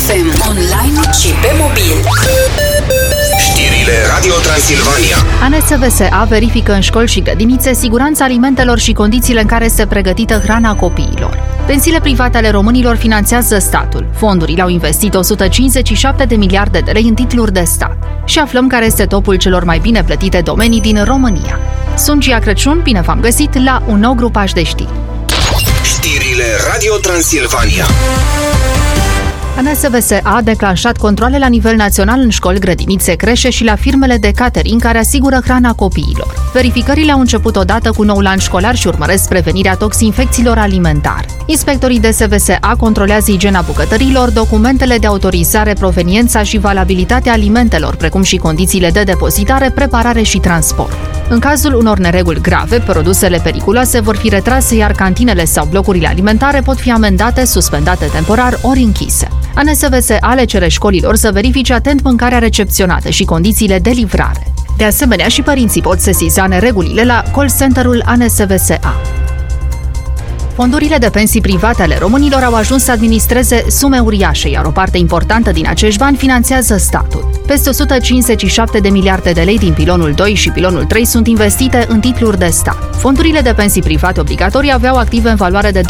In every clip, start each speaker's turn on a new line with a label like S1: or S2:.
S1: FM, online și pe mobil.
S2: Știrile Radio Transilvania.
S3: ANSVSA verifică în școli și grădinițe siguranța alimentelor și condițiile în care este pregătită hrana copiilor. Pensiile private ale românilor finanțează statul. Fondurile au investit 157 de miliarde de lei în titluri de stat. Și aflăm care este topul celor mai bine plătite domenii din România. Sunt Gia Crăciun, bine v-am găsit la un nou grupaj de știri.
S2: Știrile Radio Transilvania.
S3: ANSVSA a declanșat controale la nivel național în școli, grădinițe, creșe și la firmele de catering care asigură hrana copiilor. Verificările au început odată cu noul an școlar și urmăresc prevenirea toxinfecțiilor alimentare. Inspectorii DSVSA controlează igiena bucătărilor, documentele de autorizare, proveniența și valabilitatea alimentelor, precum și condițiile de depozitare, preparare și transport. În cazul unor nereguli grave, produsele periculoase vor fi retrase, iar cantinele sau blocurile alimentare pot fi amendate, suspendate temporar ori închise. ANSVSA le cere școlilor să verifice atent mâncarea recepționată și condițiile de livrare. De asemenea, și părinții pot sesiza neregulile la call center-ul ANSVSA. Fondurile de pensii private ale românilor au ajuns să administreze sume uriașe, iar o parte importantă din acești bani finanțează statul. Peste 157 de miliarde de lei din pilonul 2 și pilonul 3 sunt investite în titluri de stat. Fondurile de pensii private obligatorii aveau active în valoare de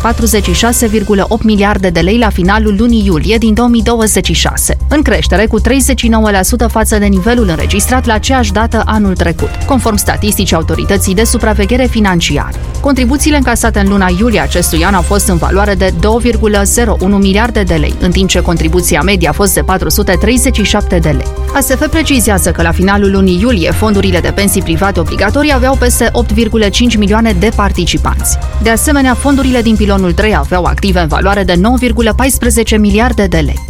S3: 246,8 miliarde de lei la finalul lunii iulie din 2026, în creștere cu 39% față de nivelul înregistrat la aceeași dată anul trecut, conform statisticii Autorității de Supraveghere Financiară. Contribuțiile încasate în luna iulie acestui an au fost în valoare de 2,01 miliarde de lei, în timp ce contribuția medie a fost de 437 de lei. ASF precizează că la finalul lunii iulie fondurile de pensii private obligatorii aveau peste 8,5 milioane de participanți. De asemenea, fondurile din pilonul 3 aveau active în valoare de 9,14 miliarde de lei.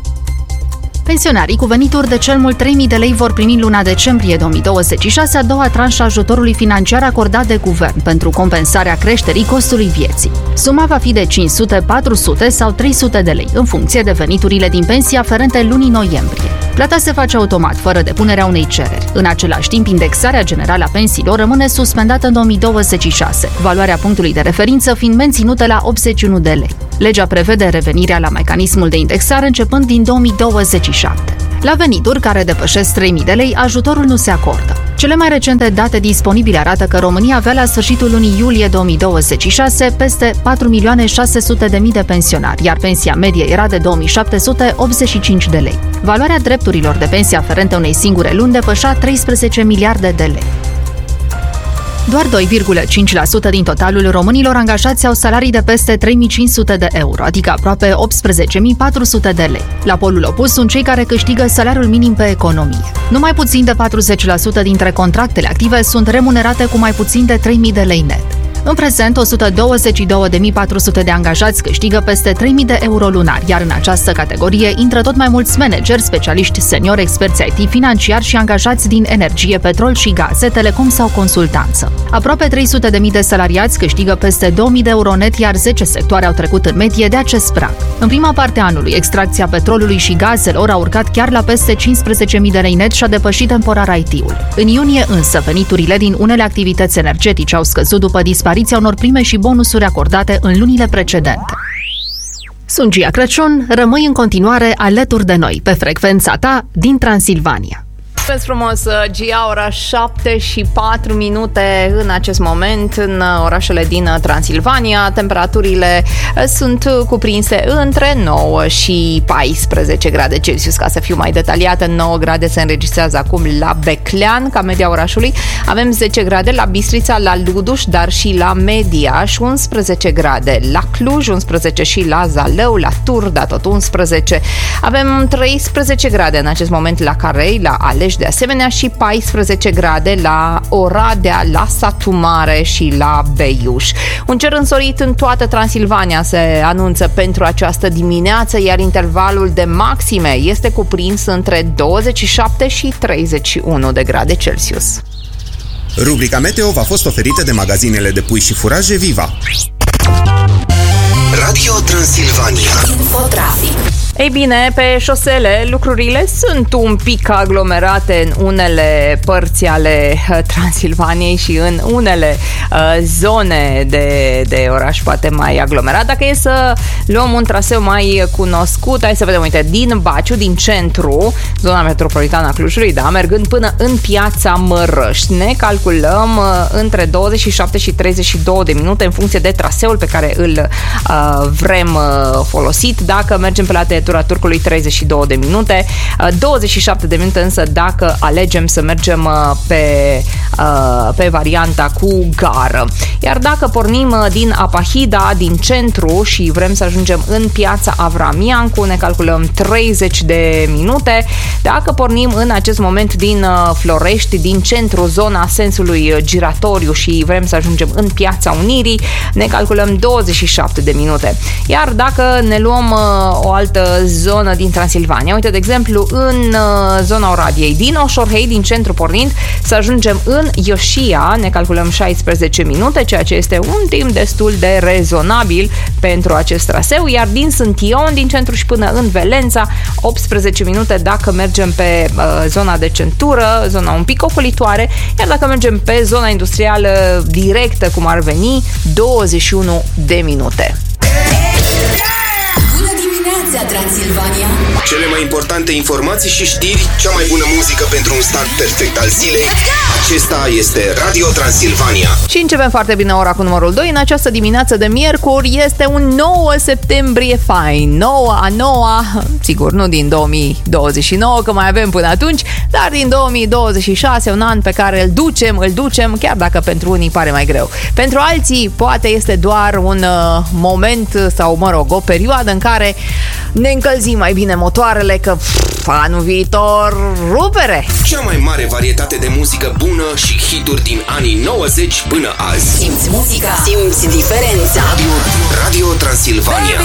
S3: Pensionarii cu venituri de cel mult 3.000 de lei vor primi în luna decembrie 2026 a doua tranșă a ajutorului financiar acordat de guvern pentru compensarea creșterii costului vieții. Suma va fi de 500, 400 sau 300 de lei, în funcție de veniturile din pensii aferente lunii noiembrie. Plata se face automat, fără depunerea unei cereri. În același timp, indexarea generală a pensiilor rămâne suspendată în 2026, valoarea punctului de referință fiind menținută la 81 de lei. Legea prevede revenirea la mecanismul de indexare începând din 2027. La venituri care depășesc 3.000 de lei, ajutorul nu se acordă. Cele mai recente date disponibile arată că România avea la sfârșitul lunii iulie 2026 peste 4.600.000 de pensionari, iar pensia medie era de 2.785 de lei. Valoarea drepturilor de pensie aferente unei singure luni depășea 13 miliarde de lei. Doar 2,5% din totalul românilor angajați au salarii de peste 3.500 de euro, adică aproape 18.400 de lei. La polul opus sunt cei care câștigă salariul minim pe economie. Numai puțin de 40% dintre contractele active sunt remunerate cu mai puțin de 3.000 de lei net. În prezent, 122.400 de angajați câștigă peste 3.000 de euro lunar, iar în această categorie intră tot mai mulți manageri, specialiști seniori, experți IT financiari și angajați din energie, petrol și gaze, telecom sau consultanță. Aproape 300.000 de salariați câștigă peste 2.000 de euro net, iar 10 sectoare au trecut în medie de acest prag. În prima parte a anului, extracția petrolului și gazelor a urcat chiar la peste 15.000 de lei net și a depășit temporar IT-ul. În iunie însă, veniturile din unele activități energetice au scăzut după dispariția unor prime și bonusuri acordate în lunile precedente. Sunt Gia Crăciun, rămâi în continuare alături de noi pe frecvența ta din Transilvania.
S4: Mulțumesc frumos, Gia, ora 7:04 în acest moment în orașele din Transilvania. Temperaturile sunt cuprinse între 9 și 14 grade Celsius, ca să fiu mai detaliată. 9 grade se înregistrează acum la Beclean, ca media orașului. Avem 10 grade la Bistrița, la Luduș, dar și la Mediaș, 11 grade la Cluj, 11 și la Zalău, la Turda, tot 11. Avem 13 grade în acest moment la Carei, la Aleș, de asemenea, și 14 grade la Oradea, la Satu Mare și la Beiuș. Un cer însorit în toată Transilvania se anunță pentru această dimineață, iar intervalul de maxime este cuprins între 27 și 31 de grade Celsius.
S2: Rubrica Meteo v-a fost oferită de magazinele de pui și furaje Viva. Radio Transilvania.
S1: Infotrafic.
S4: Ei bine, pe șosele lucrurile sunt un pic aglomerate în unele părți ale Transilvaniei și în unele zone de oraș poate mai aglomerat. Dacă e să luăm un traseu mai cunoscut, hai să vedem, uite, din Baciu, din centru, zona metropolitană a Clujului, da, mergând până în Piața Mărăști, ne calculăm între 27 și 32 de minute în funcție de traseul pe care îl vrem folosit. Dacă mergem pe la tăietura Turcului, 32 de minute, 27 de minute însă dacă alegem să mergem pe varianta cu gară. Iar dacă pornim din Apahida, din centru, și vrem să ajungem în Piața Avramiancu, ne calculăm 30 de minute. Dacă pornim în acest moment din Florești, din centru, zona sensului giratoriu, și vrem să ajungem în Piața Unirii, ne calculăm 27 de minute. Iar dacă ne luăm o altă zonă din Transilvania, uite, de exemplu, în zona Oradei, din Oșorhei, din centru pornind, să ajungem în Ioșia, ne calculăm 16 minute, ceea ce este un timp destul de rezonabil pentru acest traseu. Iar din Sântion, din centru și până în Velența, 18 minute dacă mergem pe zona de centură, zona un pic ocolitoare, iar dacă mergem pe zona industrială directă, cum ar veni, 21 de minute.
S1: Bună dimineața, Transilvania!
S2: Cele mai importante informații și știri, cea mai bună muzică pentru un start perfect al zilei. Acesta este Radio Transilvania.
S4: Și începem foarte bine ora cu numărul 2 în această dimineață de miercuri. Este un 9 septembrie fain. 9, sigur, nu din 2029, că mai avem până atunci, dar din 2026, un an pe care îl ducem, chiar dacă pentru unii pare mai greu. Pentru alții, poate este doar un moment sau, mă rog, o perioadă în care ne încălzim mai bine motoarele, că anul viitor rupere.
S2: Cea mai mare varietate de muzică bună și hituri din anii 90 până azi.
S1: Simți muzica, simți diferența.
S2: Radio Transilvania.